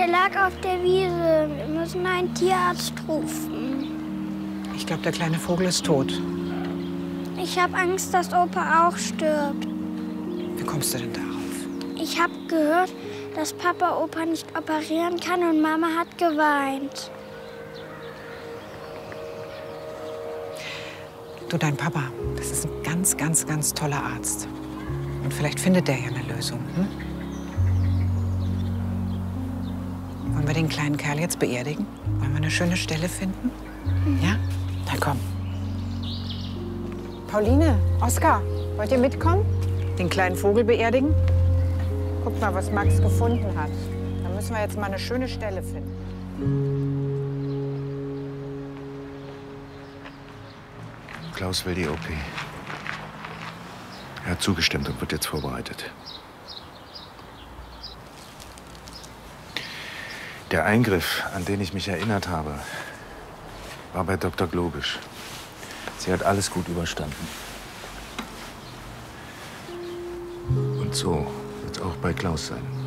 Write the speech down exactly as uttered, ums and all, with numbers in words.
Der lag auf der Wiese. Wir müssen einen Tierarzt rufen. Ich glaube, der kleine Vogel ist tot. Ich habe Angst, dass Opa auch stirbt. Wie kommst du denn darauf? Ich habe gehört, dass Papa Opa nicht operieren kann und Mama hat geweint. Du, dein Papa, das ist ein ganz, ganz, ganz toller Arzt. Und vielleicht findet der ja eine Lösung. Hm? Wollen wir den kleinen Kerl jetzt beerdigen? Wollen wir eine schöne Stelle finden? Mhm. Ja? Dann komm. Pauline, Oskar, wollt ihr mitkommen? Den kleinen Vogel beerdigen? Guck mal, was Max gefunden hat. Da müssen wir jetzt mal eine schöne Stelle finden. Klaus will die O P. Er hat zugestimmt und wird jetzt vorbereitet. Der Eingriff, an den ich mich erinnert habe, war bei Doktor Globisch. Sie hat alles gut überstanden. Und so wird es auch bei Klaus sein.